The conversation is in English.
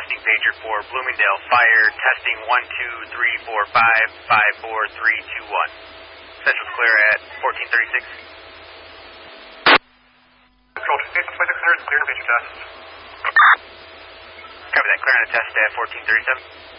requesting pager for Bloomingdale Fire, testing 123455431. Central's clear at 1436. Control 2600, clear to pager test. Copy that, clear on a test at 1437.